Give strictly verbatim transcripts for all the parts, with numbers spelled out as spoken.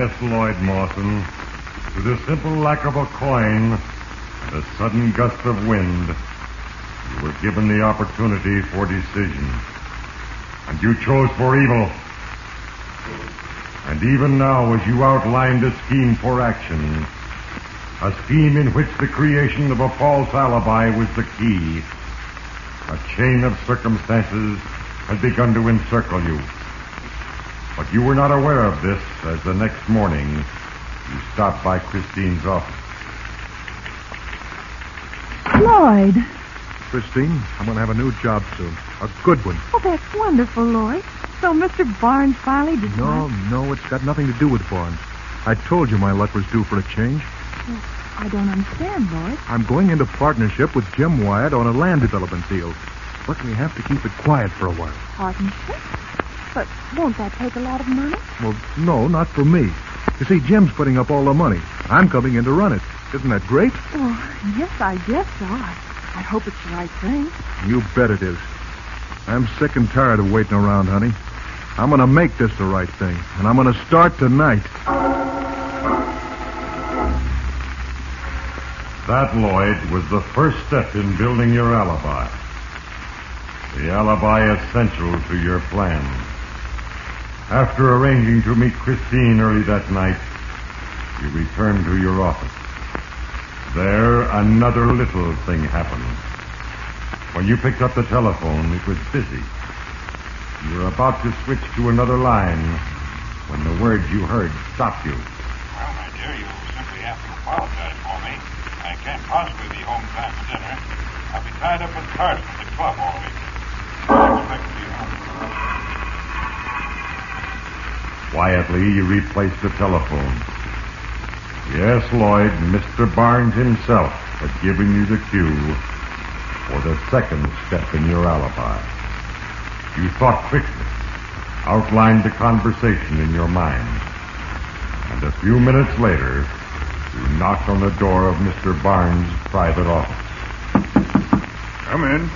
Yes, Lloyd Mawson. With a simple lack of a coin and a sudden gust of wind, you were given the opportunity for decision. And you chose for evil. And even now, as you outlined a scheme for action, a scheme in which the creation of a false alibi was the key, a chain of circumstances had begun to encircle you. But you were not aware of this as the next morning you stopped by Christine's office. Lloyd. Christine, I'm going to have a new job soon. A good one. Oh, that's wonderful, Lloyd. So Mister Barnes finally decided... No, no, it's got nothing to do with Barnes. I told you my luck was due for a change. Well, I don't understand, Lloyd. I'm going into partnership with Jim Wyatt on a land development deal. But we have to keep it quiet for a while. Partnership? But won't that take a lot of money? Well, no, not for me. You see, Jim's putting up all the money. I'm coming in to run it. Isn't that great? Oh, yes, I guess so. I, I hope it's the right thing. You bet it is. I'm sick and tired of waiting around, honey. I'm going to make this the right thing, and I'm going to start tonight. That, Lloyd, was the first step in building your alibi. The alibi essential to your plan. After arranging to meet Christine early that night, you returned to your office. There, another little thing happened. When you picked up the telephone, it was busy. You were about to switch to another line when the words you heard stopped you. Well, my dear, you simply have to apologize for me. I can't possibly be home in time for dinner. I'll be tied up with Carson at the club all week. I expect to be home. Quietly, you replaced the telephone. Yes, Lloyd, Mister Barnes himself had given you the cue for the second step in your alibi. You thought quickly, outlined the conversation in your mind, and a few minutes later, you knocked on the door of Mister Barnes' private office. Come in.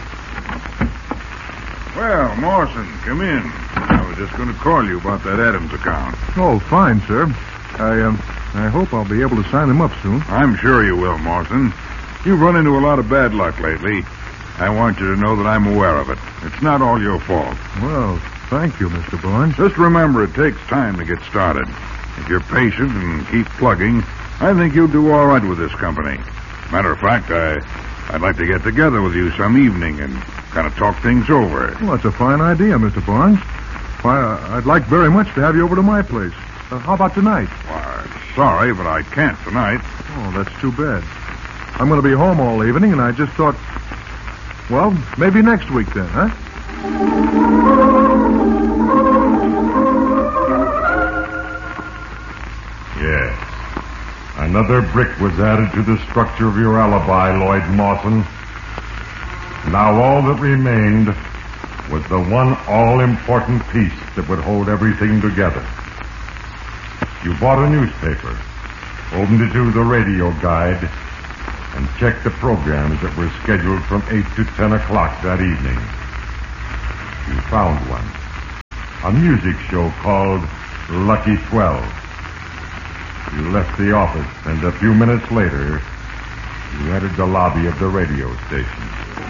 Well, Morrison, come in. I was just going to call you about that Adams account. Oh, fine, sir. I, um, I hope I'll be able to sign them up soon. I'm sure you will, Morrison. You've run into a lot of bad luck lately. I want you to know that I'm aware of it. It's not all your fault. Well, thank you, Mister Barnes. Just remember, it takes time to get started. If you're patient and keep plugging, I think you'll do all right with this company. Matter of fact, I, I'd like to get together with you some evening and kind of talk things over. Well, that's a fine idea, Mister Barnes. Why, uh, I'd like very much to have you over to my place. Uh, how about tonight? Why, sorry, but I can't tonight. Oh, that's too bad. I'm going to be home all evening, and I just thought, well, maybe next week then, huh? Yes. Another brick was added to the structure of your alibi, Lloyd Mawson. Now all that remained was the one all-important piece that would hold everything together. You bought a newspaper, opened it to the radio guide, and checked the programs that were scheduled from eight to ten o'clock that evening. You found one. A music show called Lucky Twelve. You left the office, and a few minutes later, you entered the lobby of the radio station.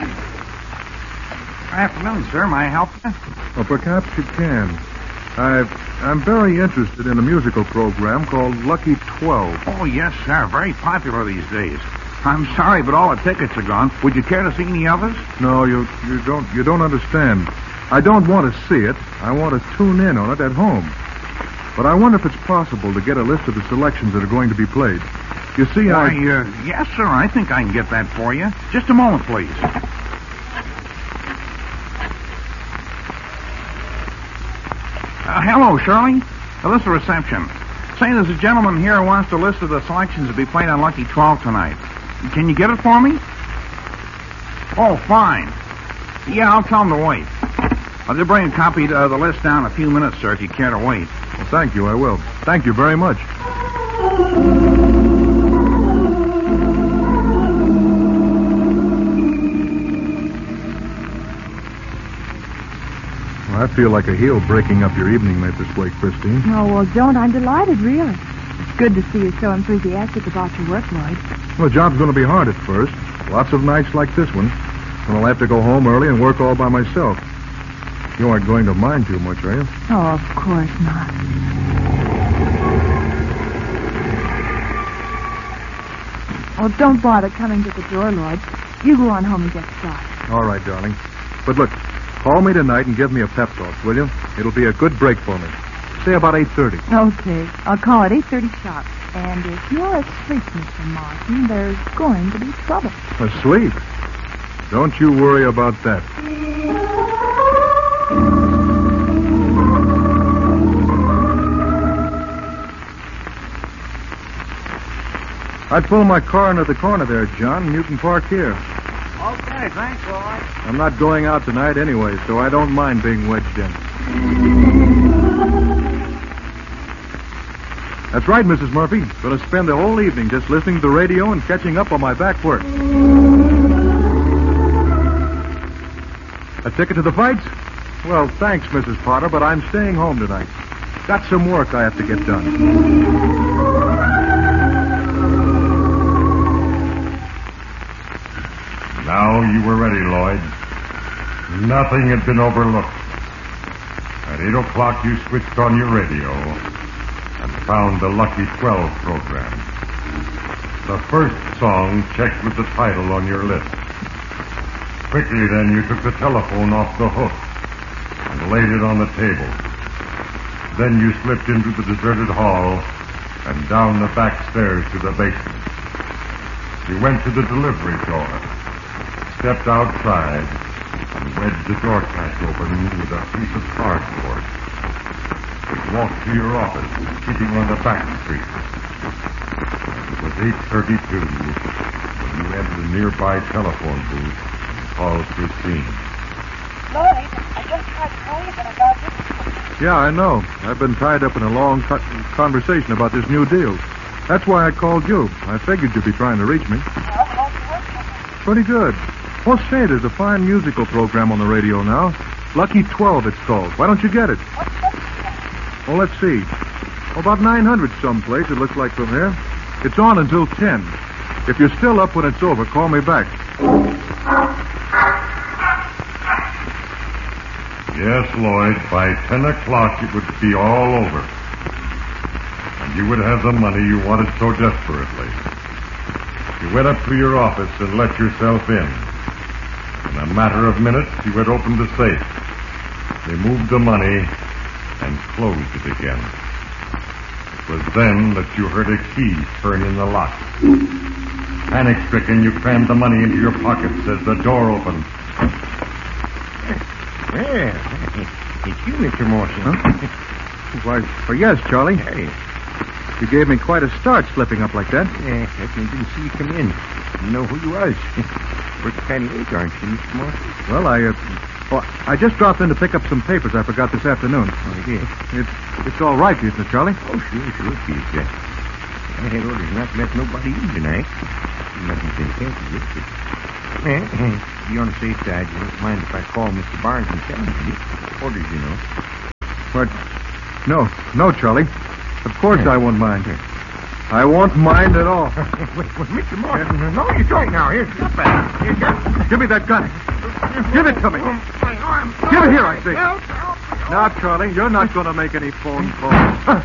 Good afternoon, sir. May I help you? Well, perhaps you can. I've, I'm very interested in a musical program called Lucky Twelve. Oh, yes, sir. Very popular these days. I'm sorry, but all the tickets are gone. Would you care to see any of us? No, you you don't you don't understand. I don't want to see it. I want to tune in on it at home. But I wonder if it's possible to get a list of the selections that are going to be played. You see, Why, I... uh, yes, sir. I think I can get that for you. Just a moment, please. Uh, hello, Shirley. Uh, this is the reception. Say, there's a gentleman here who wants a list of the selections to be played on Lucky Twelve tonight. Can you get it for me? Oh, fine. Yeah, I'll tell him to wait. I'll just bring a copy of the list down in a few minutes, sir, if you care to wait. Well, thank you, I will. Thank you very much. Well, I feel like a heel breaking up your evening mate this way, Christine. Oh, well, don't. I'm delighted, really. good to see you so enthusiastic about your work, Lloyd. Well, the job's going to be hard at first. Lots of nights like this one. And I'll have to go home early and work all by myself. You aren't going to mind too much, are you? Oh, of course not. Well, don't bother coming to the door, Lloyd. You go on home and get started. All right, darling. But look, call me tonight and give me a pep talk, will you? It'll be a good break for me. Say about eight thirty. Okay. I'll call at eight thirty sharp. And if you're asleep, Mister Martin, there's going to be trouble. Asleep? Don't you worry about that. I'd pull my car into the corner there, John, and you can park here. Okay, thanks, Lloyd. I'm not going out tonight anyway, so I don't mind being wedged in. That's right, Missus Murphy. Going to spend the whole evening just listening to the radio and catching up on my back work. A ticket to the fights? Well, thanks, Missus Potter, but I'm staying home tonight. Got some work I have to get done. Now you were ready, Lloyd. Nothing had been overlooked. At eight o'clock, you switched on your radio and found the Lucky twelve program. The first song checked with the title on your list. Quickly, then, you took the telephone off the hook and laid it on the table. Then you slipped into the deserted hall and down the back stairs to the basement. You went to the delivery door, stepped outside, and wedged the door catch open with a piece of cardboard. You walked to your office, keeping on the back street. It was eight thirty-two when you entered a nearby telephone booth and called Christine. Lloyd, I just tried to call you, but I got this. Yeah, I know. I've been tied up in a long co- conversation about this new deal. That's why I called you. I figured you'd be trying to reach me. Well, how's the work coming? Pretty good. Well, say, there's a fine musical program on the radio now. Lucky twelve, it's called. Why don't you get it? What's that? Well, let's see. Oh, about nine hundred someplace, it looks like from here. It's on until ten. If you're still up when it's over, call me back. Yes, Lloyd, by ten o'clock it would be all over. And you would have the money you wanted so desperately. You went up to your office and let yourself in. In a matter of minutes, you had opened the safe, removed the money, and closed it again. It was then that you heard a key turn in the lock. Panic-stricken, you crammed the money into your pockets as the door opened. Yeah, it's you, Mister Morrison. Huh? Why, well, yes, Charlie. Hey. You gave me quite a start slipping up like that. Yeah, I didn't see you come in. Didn't know who you was. Working kind of late, aren't you, Mister Morrison? Well, I, uh, oh, I just dropped in to pick up some papers I forgot this afternoon. Oh, yeah. It's, it's all right, isn't it, Charlie? Oh, sure, sure, Pete. Uh, I had orders not to let nobody in tonight. Nothing's been canceled yet, but... Eh, be on the safe side. You don't mind if I call Mister Barnes and tell him the orders, you know. But, no, no, Charlie. Of course I won't mind. I won't mind at all. wait, wait, Mister Morrison, no, you don't now. Here's your bag. Here's your... Give me that gun. Give it to me. Give it here, I say. Now, Charlie, you're not going to make any phone calls.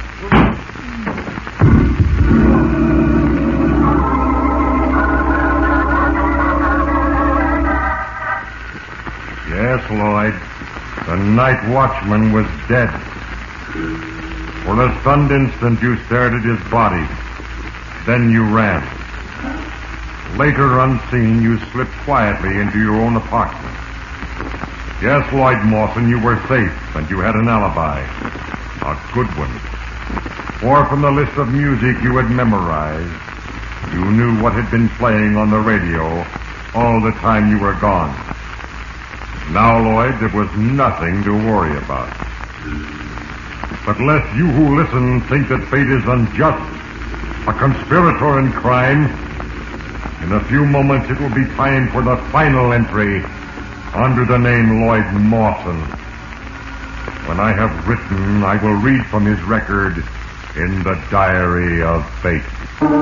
Yes, Lloyd. The night watchman was dead. For a stunned instant, you stared at his body. Then you ran. Later, unseen, you slipped quietly into your own apartment. Yes, Lloyd Mawson, you were safe, and you had an alibi. A good one. For from the list of music you had memorized, you knew what had been playing on the radio all the time you were gone. Now, Lloyd, there was nothing to worry about. But lest you who listen think that fate is unjust, a conspirator in crime, in a few moments it will be time for the final entry under the name Lloyd Mawson. When I have written, I will read from his record in the diary of fate.